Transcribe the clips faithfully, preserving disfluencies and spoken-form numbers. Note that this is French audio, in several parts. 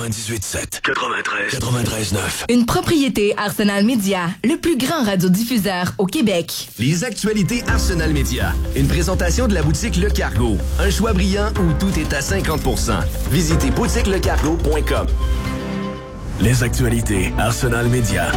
quatre-vingt-dix-huit sept, quatre-vingt-treize, quatre-vingt-treize neuf. Une propriété Arsenal Média, le plus grand radiodiffuseur au Québec. Les actualités Arsenal Média. Une présentation de la boutique Le Cargo. Un choix brillant où tout est à cinquante pour cent. Visitez boutique le cargo point com. Les actualités Arsenal Média.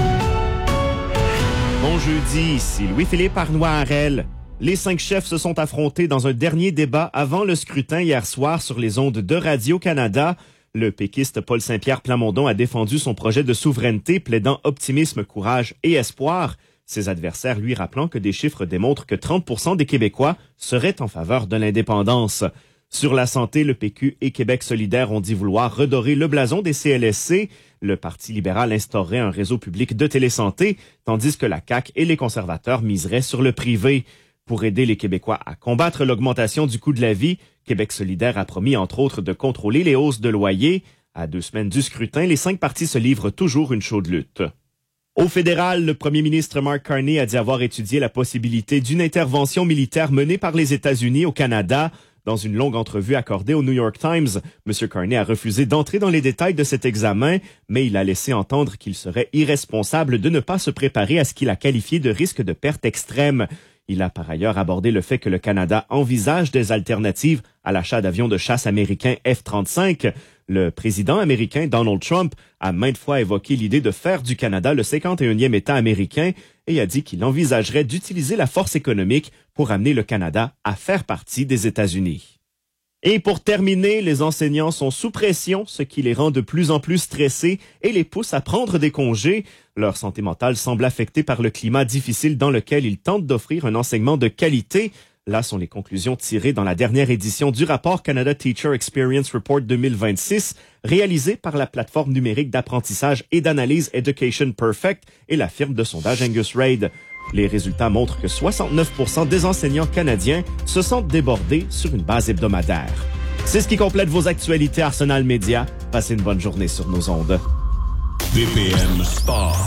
Bon jeudi, ici Louis-Philippe Arnois-Harel. Les cinq chefs se sont affrontés dans un dernier débat avant le scrutin hier soir sur les ondes de Radio-Canada. Le péquiste Paul Saint-Pierre Plamondon a défendu son projet de souveraineté, plaidant optimisme, courage et espoir. Ses adversaires lui rappelant que des chiffres démontrent que trente pour cent des Québécois seraient en faveur de l'indépendance. Sur la santé, le P Q et Québec solidaire ont dit vouloir redorer le blason des C L S C. Le Parti libéral instaurerait un réseau public de télésanté, tandis que la C A Q et les conservateurs miseraient sur le privé. Pour aider les Québécois à combattre l'augmentation du coût de la vie, Québec solidaire a promis entre autres de contrôler les hausses de loyers. À deux semaines du scrutin, les cinq partis se livrent toujours une chaude lutte. Au fédéral, le premier ministre Mark Carney a dit avoir étudié la possibilité d'une intervention militaire menée par les États-Unis au Canada. Dans une longue entrevue accordée au New York Times, M. Carney a refusé d'entrer dans les détails de cet examen, mais il a laissé entendre qu'il serait irresponsable de ne pas se préparer à ce qu'il a qualifié de risque de perte extrême. Il a par ailleurs abordé le fait que le Canada envisage des alternatives à l'achat d'avions de chasse américains F trente-cinq. Le président américain Donald Trump a maintes fois évoqué l'idée de faire du Canada le cinquante et unième État américain et a dit qu'il envisagerait d'utiliser la force économique pour amener le Canada à faire partie des États-Unis. Et pour terminer, les enseignants sont sous pression, ce qui les rend de plus en plus stressés et les pousse à prendre des congés. Leur santé mentale semble affectée par le climat difficile dans lequel ils tentent d'offrir un enseignement de qualité. Là sont les conclusions tirées dans la dernière édition du rapport Canada Teacher Experience Report deux mille vingt-six, réalisé par la plateforme numérique d'apprentissage et d'analyse Education Perfect et la firme de sondage Angus Reid. Les résultats montrent que soixante-neuf pour cent des enseignants canadiens se sentent débordés sur une base hebdomadaire. C'est ce qui complète vos actualités Arsenal Média. Passez une bonne journée sur nos ondes. D P M Sport.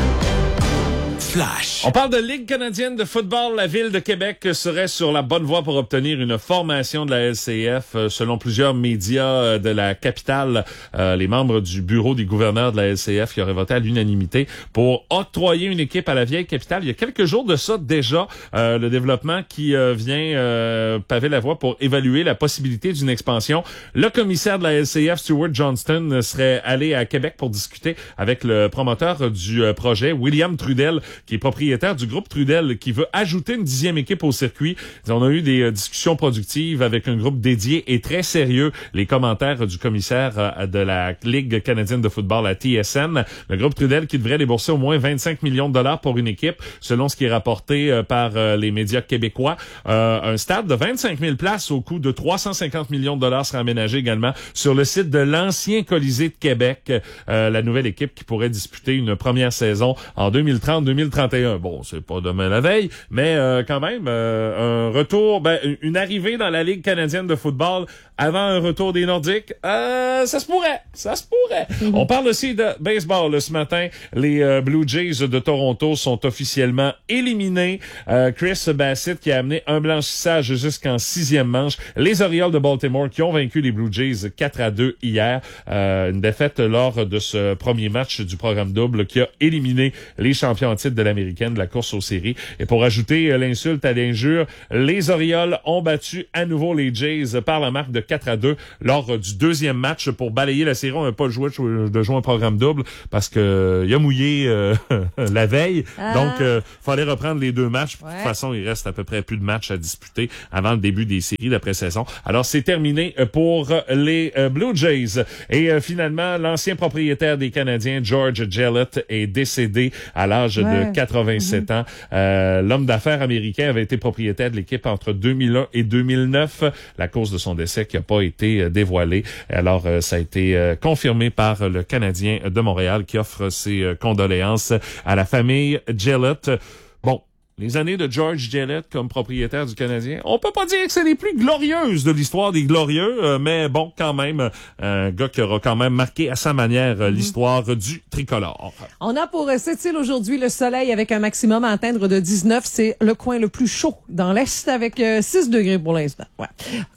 Flash. On parle de Ligue canadienne de football. La Ville de Québec serait sur la bonne voie pour obtenir une formation de la L C F. Selon plusieurs médias de la capitale, euh, les membres du bureau des gouverneurs de la L C F qui auraient voté à l'unanimité pour octroyer une équipe à la vieille capitale. Il y a quelques jours de ça déjà, euh, le développement qui euh, vient euh, paver la voie pour évaluer la possibilité d'une expansion. Le commissaire de la L C F, Stuart Johnston, serait allé à Québec pour discuter avec le promoteur du euh, projet, William Trudel, qui est propriétaire du groupe Trudel, qui veut ajouter une dixième équipe au circuit. On a eu des euh, discussions productives avec un groupe dédié et très sérieux. Les commentaires du commissaire euh, de la Ligue canadienne de football, la T S N, le groupe Trudel qui devrait débourser au moins vingt-cinq millions de dollars pour une équipe, selon ce qui est rapporté euh, par euh, les médias québécois. Euh, un stade de vingt-cinq mille places au coût de trois cent cinquante millions de dollars sera aménagé également sur le site de l'ancien Colisée de Québec. Euh, la nouvelle équipe qui pourrait disputer une première saison en deux mille trente deux mille trente et un. Bon, c'est pas demain la veille, mais euh, quand même, euh, un retour, ben, une arrivée dans la Ligue canadienne de football avant un retour des Nordiques, euh, ça se pourrait, ça se pourrait. Mm-hmm. On parle aussi de baseball là, ce matin. Les euh, Blue Jays de Toronto sont officiellement éliminés. Euh, Chris Bassitt qui a amené un blanchissage jusqu'en sixième manche. Les Orioles de Baltimore qui ont vaincu les Blue Jays quatre à deux hier. Euh, une défaite lors de ce premier match du programme double qui a éliminé les champions en titre de l'américaine de la course aux séries. Et pour ajouter l'insulte à l'injure, les Orioles ont battu à nouveau les Jays par la marque de quatre à deux lors du deuxième match pour balayer la série. On n'a pas joué de jouer un programme double parce que il a mouillé euh, la veille. Ah. Donc, il euh, fallait reprendre les deux matchs. Ouais. De toute façon, il reste à peu près plus de matchs à disputer avant le début des séries d'après-saison. Alors, c'est terminé pour les euh, Blue Jays. Et euh, finalement, l'ancien propriétaire des Canadiens, George Jellett, est décédé à l'âge ouais. de quatre-vingt-sept mm-hmm. ans. Euh, l'homme d'affaires américain avait été propriétaire de l'équipe entre deux mille un et deux mille neuf. La cause de son décès qui n'a pas été euh, dévoilée. Alors, euh, ça a été euh, confirmé par le Canadien de Montréal qui offre ses euh, condoléances à la famille Jellett. Bon, les années de George Jellett comme propriétaire du Canadien, on peut pas dire que c'est les plus glorieuses de l'histoire des glorieux, euh, mais bon, quand même, un gars qui aura quand même marqué à sa manière euh, l'histoire du tricolore. On a pour cette île aujourd'hui le soleil avec un maximum à atteindre de dix-neuf. C'est le coin le plus chaud dans l'Est avec euh, six degrés pour l'instant. Ouais.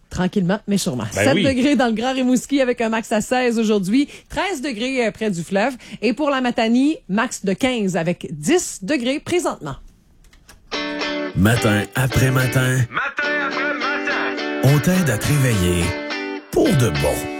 tranquillement, mais sûrement. Ben sept oui. degrés dans le Grand Rimouski avec un max à seize aujourd'hui, treize degrés euh, près du fleuve. Et pour la Matanie, max de quinze avec dix degrés présentement. Matin après matin, Matin après matin. on t'aide à te réveiller pour de bon.